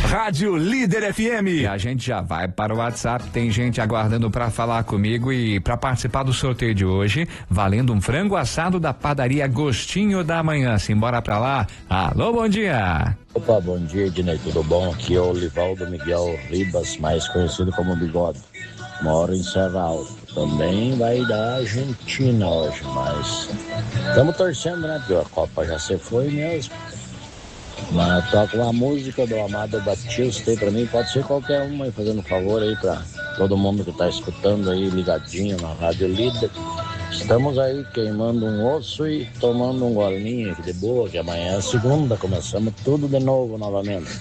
Rádio Líder FM. E a gente já vai para o WhatsApp, tem gente aguardando para falar comigo e para participar do sorteio de hoje, valendo um frango assado da padaria Gostinho da Manhã. Simbora pra lá. Alô, bom dia. Opa, bom dia, Ednei, tudo bom? Aqui é o Livaldo Miguel Ribas, mais conhecido como Bigode. Moro em Serra Alta. Também vai dar Argentina hoje, mas estamos torcendo, né? Porque a Copa já se foi mesmo. Mas toca uma música do Amado Batista aí pra mim, pode ser qualquer uma aí, fazendo favor aí pra todo mundo que tá escutando aí, ligadinho na Rádio Líder. Estamos aí queimando um osso e tomando um golinho aqui de boa, que amanhã é segunda, começamos tudo de novo novamente.